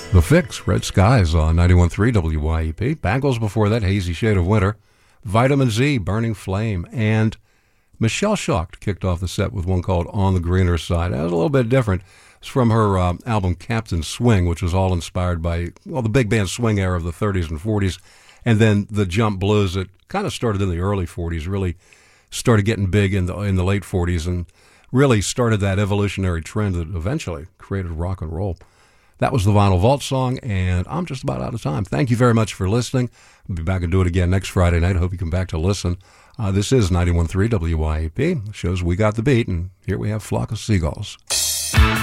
The Fix, Red Skies on 91.3 WYEP. Bangles before that, Hazy Shade of Winter. Vitamin Z, Burning Flame. And Michelle Schacht kicked off the set with one called On the Greener Side. That was a little bit different. It's from her album Captain Swing, which was all inspired by, well, the big band swing era of the 30s and 40s. And then the jump blues that kind of started in the early 40s, really started getting big in the late 40s and really started that evolutionary trend that eventually created rock and roll. That was the Vinyl Vault song, and I'm just about out of time. Thank you very much for listening. We'll be back and do it again next Friday night. I hope you come back to listen. This is 91.3 WYEP. The show's We Got the Beat, and here we have Flock of Seagulls.